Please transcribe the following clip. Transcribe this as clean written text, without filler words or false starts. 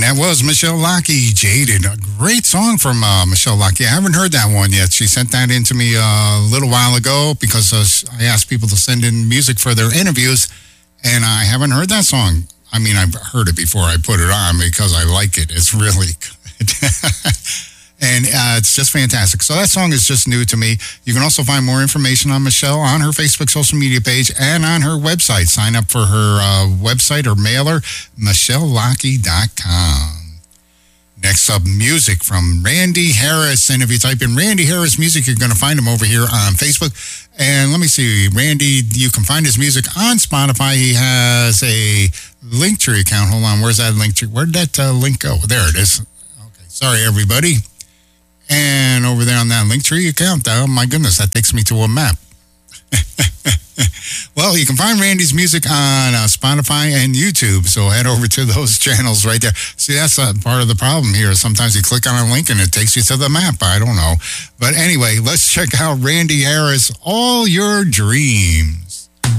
that was Michelle Lockie, Jaded. A great song from Michelle Lockie. I haven't heard that one yet. She sent that in to me a little while ago because I asked people to send in music for their interviews, and I haven't heard that song. I mean, I've heard it before I put it on because I like it. It's really good. And it's just fantastic. So that song is just new to me. You can also find more information on Michelle on her Facebook social media page and on her website. Sign up for her website or mailer, michellelockie.com. Next up, music from Randy Harris. And if you type in Randy Harris Music, you're going to find him over here on Facebook. And let me see, Randy, you can find his music on Spotify. He has a Linktree account. Hold on, where's that Linktree? Where'd that link go? There it is. Okay, sorry, everybody. And over there on that Linktree account, oh my goodness, that takes me to a map. Well, you can find Randy's music on Spotify and YouTube, so head over to those channels right there. See, that's part of the problem here. Sometimes you click on a link and it takes you to the map. I don't know. But anyway, let's check out Randy Harris, All Your Dreams.